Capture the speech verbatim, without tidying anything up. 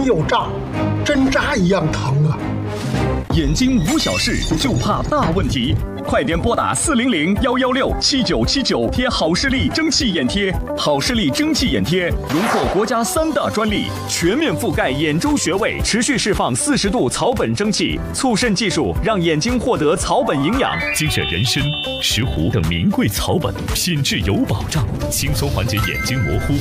又胀，针扎一样疼啊！ 眼睛无小事，就怕大问题。快点拨打四零零幺幺六七九七九，贴好视力蒸汽眼贴。好视力蒸汽眼贴荣获国家三大专利，全面覆盖眼周穴位，持续释放四十度草本蒸汽，促渗技术让眼睛获得草本营养。 精选人参、石斛等名贵草本，品质有保障，轻松缓解眼睛模糊、